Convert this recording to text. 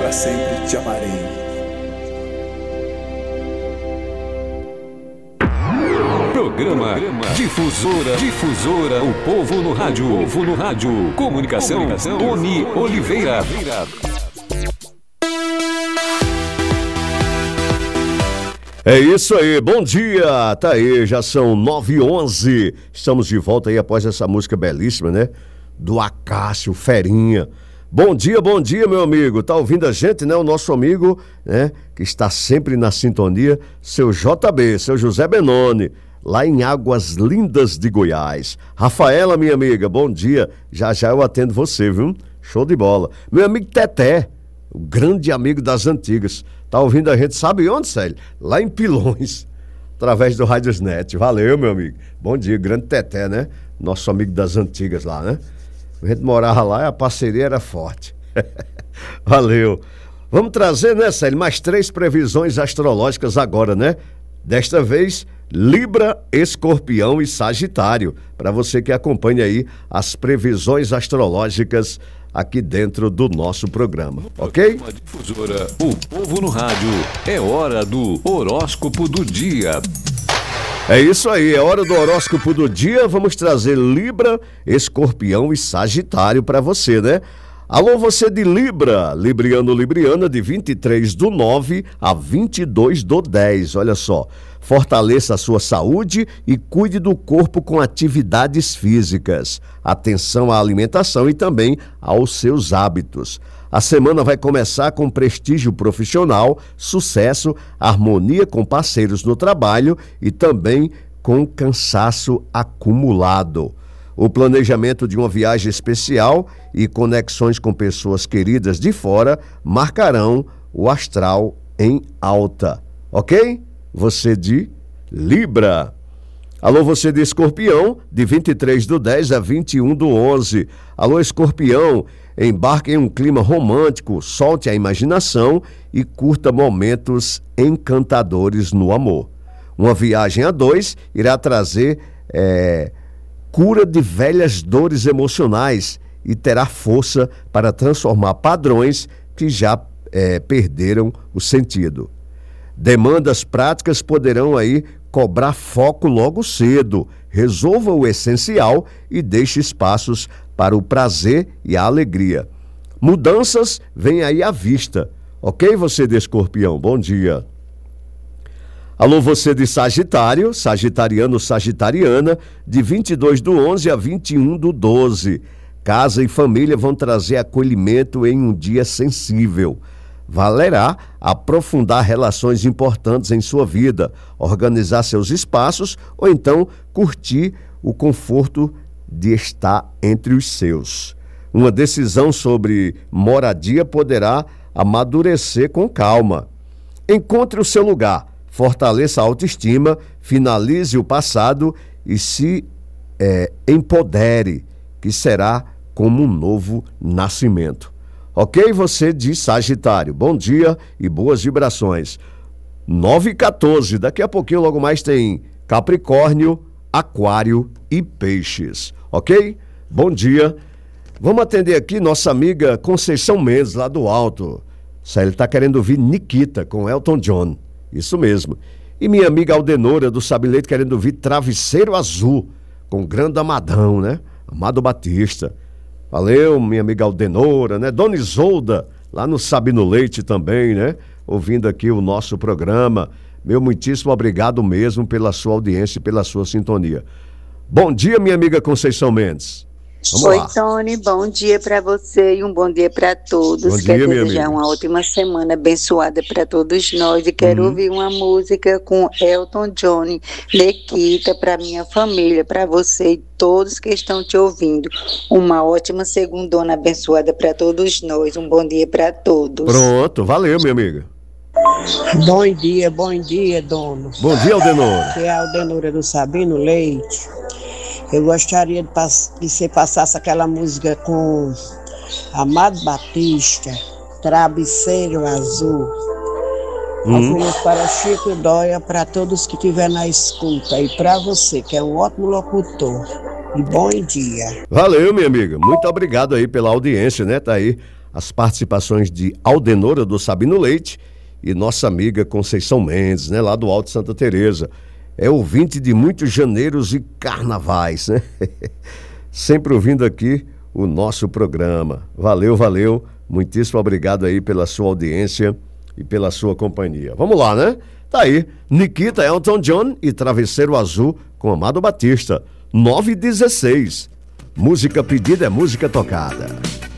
para sempre te amarei. Programa Difusora, o povo no rádio. Comunicação, Tony Oliveira. É isso aí, bom dia, tá aí, já são 9h11, estamos de volta aí após essa música belíssima, né, do Acácio Ferinha. Bom dia, meu amigo, tá ouvindo a gente, né, o nosso amigo, né, que está sempre na sintonia, seu JB, seu José Benoni, lá em Águas Lindas de Goiás. Rafaela, minha amiga, bom dia, já eu atendo você, viu, show de bola. Meu amigo Teté, o grande amigo das antigas, tá ouvindo a gente, sabe onde, Célio? Lá em Pilões, através do Radiosnet. Valeu, meu amigo. Bom dia, grande Teté, né? Nosso amigo das antigas lá, né? A gente morava lá e a parceria era forte. Valeu. Vamos trazer, né, Célio, mais 3 previsões astrológicas agora, né? Desta vez, Libra, Escorpião e Sagitário, para você que acompanha aí as previsões astrológicas aqui dentro do nosso programa, ok? Difusora, o povo no rádio, é hora do horóscopo do dia. É isso aí, é hora do horóscopo do dia, vamos trazer Libra, Escorpião e Sagitário para você, né? Alô, você de Libra, Libriano, Libriana, de 23/9 a 22/10, olha só. Fortaleça a sua saúde e cuide do corpo com atividades físicas. Atenção à alimentação e também aos seus hábitos. A semana vai começar com prestígio profissional, sucesso, harmonia com parceiros no trabalho e também com cansaço acumulado. O planejamento de uma viagem especial e conexões com pessoas queridas de fora marcarão o astral em alta, ok? Você de Libra. Alô, você de Escorpião, de 23/10 a 21/11. Alô, Escorpião, embarque em um clima romântico, solte a imaginação e curta momentos encantadores no amor. Uma viagem a 2 irá trazer cura de velhas dores emocionais e terá força para transformar padrões que já perderam o sentido. Demandas práticas poderão aí cobrar foco logo cedo. Resolva o essencial e deixe espaços para o prazer e a alegria. Mudanças vêm aí à vista. Ok, você de Escorpião? Bom dia. Alô, você de Sagitário, sagitariano, sagitariana, de 22/11 a 21/12. Casa e família vão trazer acolhimento em um dia sensível. Valerá aprofundar relações importantes em sua vida, organizar seus espaços ou então curtir o conforto de estar entre os seus. Uma decisão sobre moradia poderá amadurecer com calma. Encontre o seu lugar, fortaleça a autoestima, finalize o passado e se empodere, que será como um novo nascimento. Ok, você de Sagitário, bom dia e boas vibrações. 9h14, daqui a pouquinho logo mais tem Capricórnio, Aquário e Peixes, ok? Bom dia. Vamos atender aqui nossa amiga Conceição Mendes, lá do Alto. Ele está querendo ouvir Nikita com Elton John, isso mesmo. E minha amiga Aldenora do Sabileito querendo ouvir Travesseiro Azul, com o grande Amadão, né? Amado Batista. Valeu, minha amiga Aldenora, né? Dona Isolda, lá no Sabino Leite também, né? Ouvindo aqui o nosso programa. Meu muitíssimo obrigado mesmo pela sua audiência e pela sua sintonia. Bom dia, minha amiga Conceição Mendes. Oi, Tony, bom dia para você e um bom dia para todos. Bom dia, quero minha desejar amiga. uma ótima semana abençoada para todos nós e quero ouvir uma música com Elton John, Nikita, para minha família, para você e todos que estão te ouvindo. Uma ótima segundona abençoada para todos nós. Um bom dia para todos. Pronto, valeu, minha amiga. Bom dia, dono. Bom dia, Aldenora. Que é a Aldenora do Sabino Leite. Eu gostaria de você passasse aquela música com Amado Batista, Travesseiro Azul. Apenas para Chico Dóia, para todos que estiverem na escuta e para você, que é um ótimo locutor. E bom dia. Valeu, minha amiga. Muito obrigado aí pela audiência, né? Tá aí as participações de Aldenora do Sabino Leite e nossa amiga Conceição Mendes, né, lá do Alto Santa Teresa. É ouvinte de muitos janeiros e carnavais, né? Sempre ouvindo aqui o nosso programa. Valeu, valeu. Muitíssimo obrigado aí pela sua audiência e pela sua companhia. Vamos lá, né? Tá aí, Nikita, Elton John e Travesseiro Azul com Amado Batista, 9h16. Música pedida é música tocada.